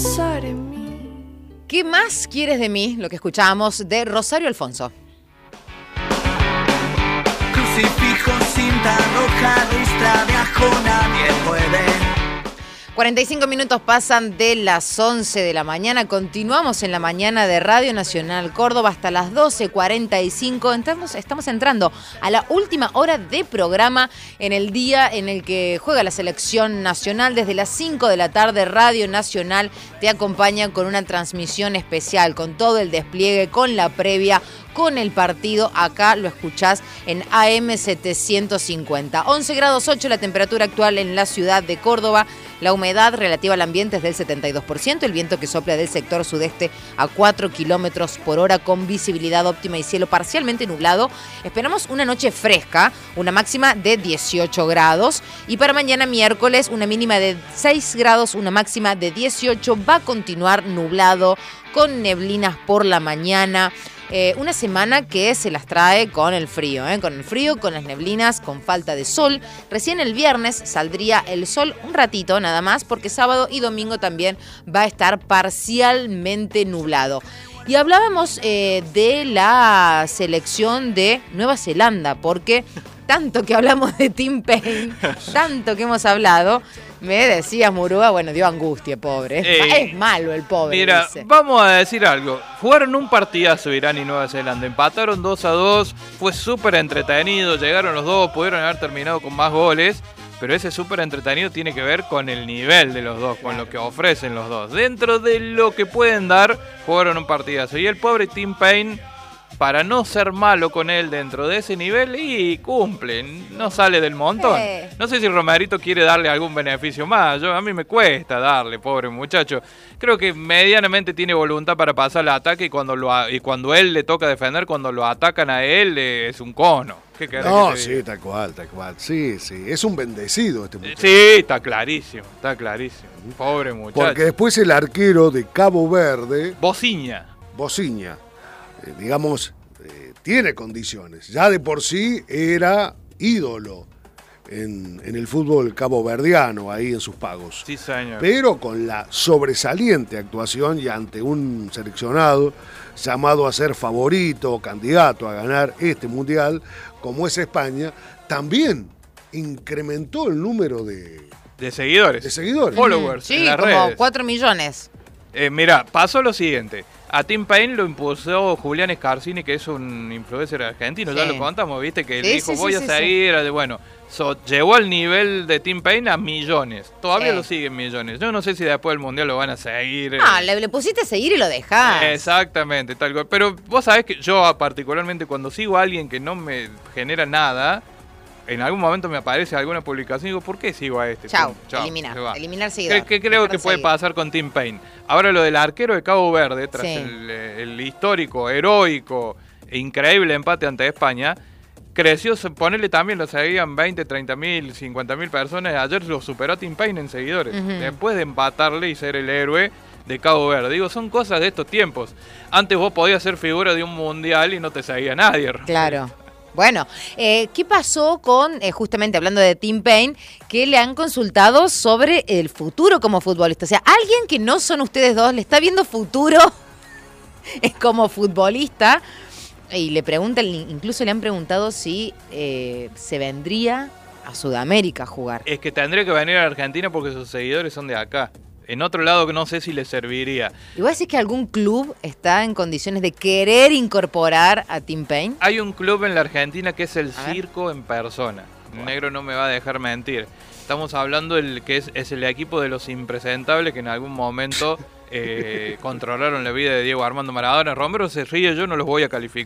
pensar en mí. ¿Qué más quieres de mí? Lo que escuchábamos de Rosario Alfonso. Crucifijo, cinta roja, listra de ajo, nadie puede. 45 minutos pasan de las 11 de la mañana. Continuamos en la mañana de Radio Nacional Córdoba hasta las 12:45. Estamos entrando a la última hora de programa en el día en el que juega la selección nacional. Desde las 5 de la tarde, Radio Nacional te acompaña con una transmisión especial, con todo el despliegue, con la previa, con el partido. Acá lo escuchás en AM 750. 11 grados 8 la temperatura actual en la ciudad de Córdoba. La humedad relativa al ambiente es del 72%. El viento que sopla del sector sudeste a 4 kilómetros por hora con visibilidad óptima y cielo parcialmente nublado. Esperamos una noche fresca, una máxima de 18 grados. Y para mañana miércoles una mínima de 6 grados, una máxima de 18. Va a continuar nublado con neblinas por la mañana. Una semana que se las trae con el frío, con las neblinas, con falta de sol. Recién el viernes saldría el sol un ratito nada más, porque sábado y domingo también va a estar parcialmente nublado. Y hablábamos de la selección de Nueva Zelanda, porque tanto que hablamos de Tim Payne, tanto que hemos hablado, me decía Murúa, bueno, dio angustia, pobre. Es malo el pobre. Mira, dice. Vamos a decir algo. Jugaron un partidazo Irán y Nueva Zelanda. Empataron 2-2. Fue súper entretenido. Llegaron los dos. Pudieron haber terminado con más goles. Pero ese súper entretenido tiene que ver con el nivel de los dos, con lo que ofrecen los dos. Dentro de lo que pueden dar, jugaron un partidazo. Y el pobre Tim Payne, para no ser malo con él dentro de ese nivel, y cumple, no sale del montón. No sé si Romerito quiere darle algún beneficio más. A mí me cuesta darle, pobre muchacho. Creo que medianamente tiene voluntad para pasar al ataque y cuando él le toca defender, cuando lo atacan a él, es un cono. ¿Qué querés No, que te diga? sí, tal cual. Sí, es un bendecido este muchacho. Sí, está clarísimo. Pobre muchacho. Porque después el arquero de Cabo Verde, Bociña. digamos, tiene condiciones. Ya de por sí era ídolo en el fútbol caboverdiano, ahí en sus pagos. Sí, señor. Pero con la sobresaliente actuación y ante un seleccionado llamado a ser favorito o candidato a ganar este mundial, como es España, también incrementó el número de seguidores. Followers. Sí, en las como redes. 4 millones. Mira, pasó lo siguiente. A Tim Payne lo impulsó Julián Scarsini, que es un influencer argentino. Sí. Ya lo contamos, viste, que él Sí, dijo, sí, voy sí, a seguir. Bueno, llevó el nivel de Tim Payne a millones. Todavía lo siguen millones. Yo no sé si después del mundial lo van a seguir. No, le pusiste a seguir y lo dejás. Exactamente, tal cual. Pero vos sabés que yo particularmente cuando sigo a alguien que no me genera nada, en algún momento me aparece alguna publicación y digo, ¿por qué sigo a este? Chau, Se va. eliminar seguidor. ¿Qué creo que puede pasar con Tim Payne? Ahora lo del arquero de Cabo Verde, tras Sí. el histórico, heroico e increíble empate ante España, creció, ponerle también, lo seguían 20, 30 mil, 50 mil personas. Ayer lo superó a Tim Payne en seguidores, después de empatarle y ser el héroe de Cabo Verde. Digo, son cosas de estos tiempos. Antes vos podías ser figura de un mundial y no te seguía nadie. Claro. Bueno, ¿qué pasó con, justamente hablando de Tim Payne, que le han consultado sobre el futuro como futbolista? O sea, alguien que no son ustedes dos, le está viendo futuro como futbolista y le preguntan, incluso le han preguntado si se vendría a Sudamérica a jugar. Es que tendría que venir a Argentina porque sus seguidores son de acá. En otro lado que no sé si le serviría. ¿Y vos decís que algún club está en condiciones de querer incorporar a Tim Payne? Hay un club en la Argentina que es el Circo en persona. El negro no me va a dejar mentir. Estamos hablando del que es el equipo de los impresentables que en algún momento controlaron la vida de Diego Armando Maradona. Romero se ríe, yo no los voy a calificar.